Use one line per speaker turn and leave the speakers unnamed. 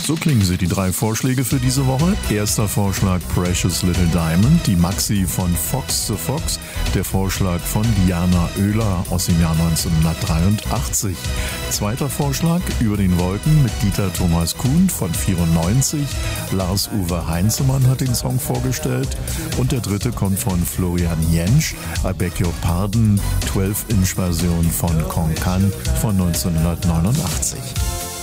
So klingen sie, die 3 Vorschläge für diese Woche. Erster Vorschlag Precious Little Diamond, die Maxi von Fox the Fox, der Vorschlag von Diana Oehler aus dem Jahr 1983. Zweiter Vorschlag Über den Wolken mit Dieter Thomas Kuhn von 94. Lars-Uwe Heinzemann hat den Song vorgestellt. Und der dritte kommt von Florian Jentsch, I Beg Your Pardon, 12-Inch-Version von Konkan von 1989.